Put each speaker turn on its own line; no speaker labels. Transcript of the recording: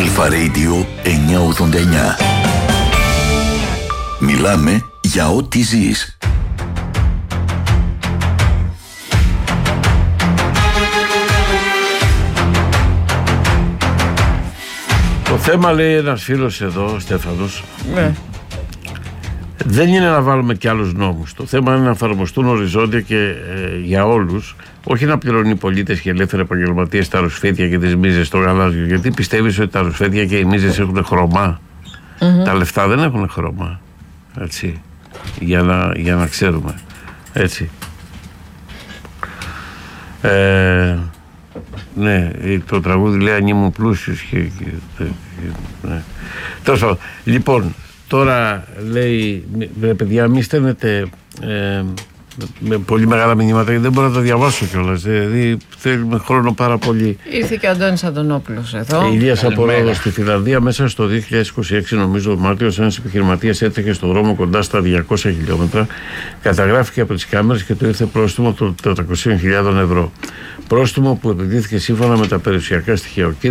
Αλφα Radio 989. Μιλάμε για ό,τι ζεις.
Το θέμα, λέει ένας φίλος εδώ, Στέφανος,
Ναι.
δεν είναι να βάλουμε και άλλους νόμους. Το θέμα είναι να εφαρμοστούν οριζόντια και για όλους, όχι να πληρώνουν οι πολίτες και ελεύθεροι επαγγελματίες τα ρουσφέτια και τις μίζες στο γαλάζιο. Γιατί πιστεύεις ότι τα ρουσφέτια και οι μίζες έχουν χρώμα? Τα λεφτά δεν έχουν χρώμα. Έτσι. Για να ξέρουμε. Έτσι. Ναι, το τραγούδι λέει αν ήμουν πλούσιος ναι. Τέλος πάντων. Λοιπόν, τώρα λέει, παιδιά, μη στέλνετε με πολύ μεγάλα μηνύματα, γιατί δεν μπορώ να τα διαβάσω κιόλας. Δηλαδή θέλουμε χρόνο πάρα πολύ.
Ήρθε και ο Αντώνης Αντωνόπουλος εδώ.
Ηλίας από Ρόδο στη Φιλανδία, μέσα στο 2026, νομίζω, Μάρτιος, ένας επιχειρηματίας έτρεχε στον δρόμο κοντά στα 200 χιλιόμετρα, καταγράφηκε από τις κάμερες και του ήρθε πρόστιμο των 400.000 ευρώ. Πρόστιμο που επιδίθηκε σύμφωνα με τα περιουσιακά στοιχεία.